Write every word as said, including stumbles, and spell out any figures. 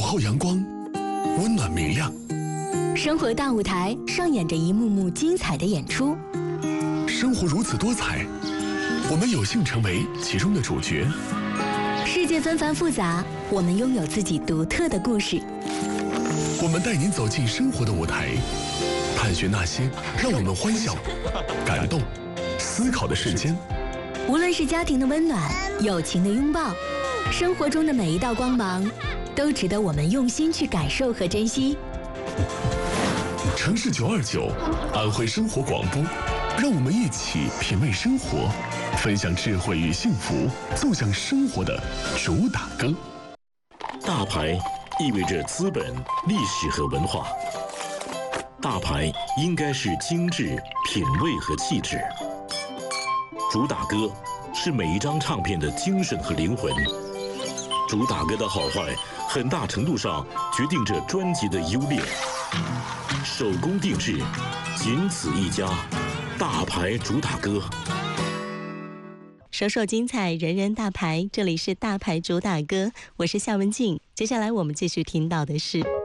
后阳光，温暖明亮。 生活大舞台上演着一幕幕精彩的演出。 生活如此多彩，我们有幸成为其中的主角。 世界纷繁复杂，我们拥有自己独特的故事。 我们带您走进生活的舞台，探寻那些让我们欢笑、感动、思考的瞬间。 无论是家庭的温暖、友情的拥抱，生活中的每一道光芒，都值得我们用心去感受和珍惜。 城市九二九，安徽生活广播，让我们一起品味生活，分享智慧与幸福，奏响生活的主打歌。 大牌意味着资本、历史和文化。大牌应该是精致、品味和气质。主打歌是每一张唱片的精神和灵魂。主打歌的好坏，很大程度上决定着专辑的优劣。手工定制，仅此一家，大牌主打歌。 首首精彩，人人大牌，这里是大牌主打歌，我是夏文静。接下来我们继续听到的是